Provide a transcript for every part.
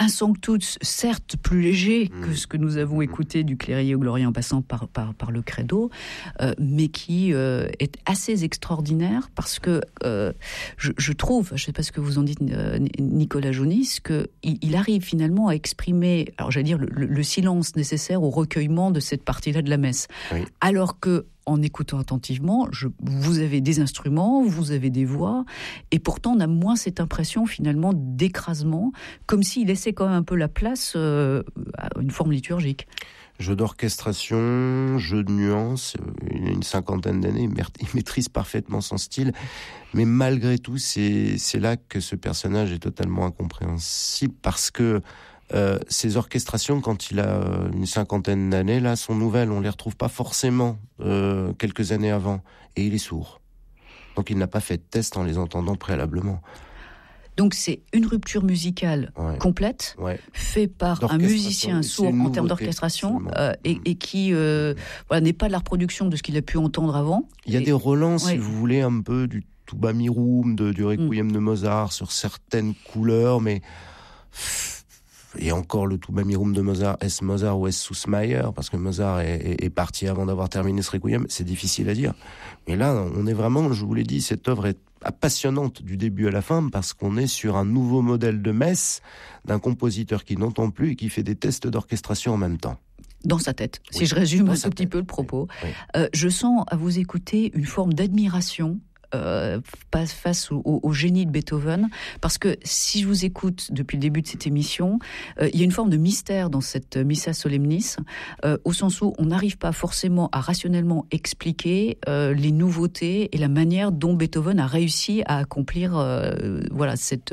un sanctus, certes plus léger que ce que nous avons écouté du Cléry au Gloria en passant par le Credo, mais qui est assez extraordinaire parce que je trouve, je ne sais pas ce que vous en dites, Nicolas Jonis, qu'il arrive finalement à exprimer, alors j'allais dire, le silence nécessaire au recueillement de cette partie-là de la messe. Oui. Alors que, en écoutant attentivement, vous avez des instruments, vous avez des voix, et pourtant on a moins cette impression finalement d'écrasement, comme s'il laissait quand même un peu la place à une forme liturgique. Jeu d'orchestration, jeu de nuances, il a une 50aine d'années, il maîtrise parfaitement son style, mais malgré tout, c'est là que ce personnage est totalement incompréhensible, parce que ces orchestrations, quand il a une 50aine d'années, là, sont nouvelles, on les retrouve pas forcément quelques années avant, et il est sourd. Donc il n'a pas fait de test en les entendant préalablement. Donc c'est une rupture musicale complète, faite par un musicien sourd en termes d'orchestration, et qui n'est pas de la reproduction de ce qu'il a pu entendre avant. Il y a des relents, si vous voulez, un peu du Tuba Mirum, du Requiem de Mozart, sur certaines couleurs, mais... Et encore le Tuba Mirum de Mozart, est-ce Mozart ou est-ce Sussmayer? Parce que Mozart est parti avant d'avoir terminé ce Requiem, c'est difficile à dire. Mais là, on est vraiment, je vous l'ai dit, cette œuvre est passionnante du début à la fin, parce qu'on est sur un nouveau modèle de messe d'un compositeur qui n'entend plus et qui fait des tests d'orchestration en même temps. Dans sa tête, si je résume un tout petit peu le propos. Oui. Je sens à vous écouter une forme d'admiration face au génie de Beethoven, parce que si je vous écoute depuis le début de cette émission, il y a une forme de mystère dans cette Missa Solemnis, au sens où on n'arrive pas forcément à rationnellement expliquer les nouveautés et la manière dont Beethoven a réussi à accomplir cette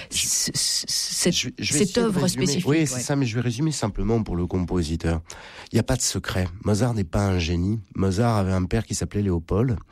œuvre spécifique. Oui, c'est ça, mais je vais résumer simplement pour le compositeur. Il n'y a pas de secret. Mozart n'est pas un génie. Mozart avait un père qui s'appelait Léopold,